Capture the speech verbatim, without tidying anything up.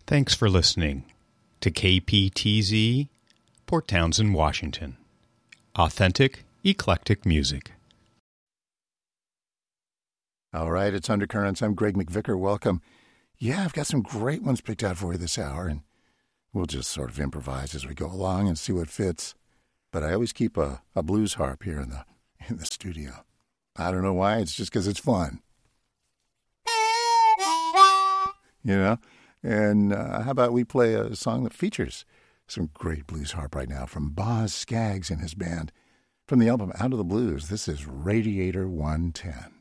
Thanks for listening to K P T Z, Port Townsend, Washington. Authentic, eclectic music. All right, it's Undercurrents. I'm Greg McVicker. Welcome. Yeah, I've got some great ones picked out for you this hour, and we'll just sort of improvise as we go along and see what fits. But I always keep a, a blues harp here in the in the studio. I don't know why. It's just because it's fun. You know? And uh, how about we play a song that features some great blues harp right now from Boz Scaggs and his band. From the album Out of the Blues, this is Radiator one ten.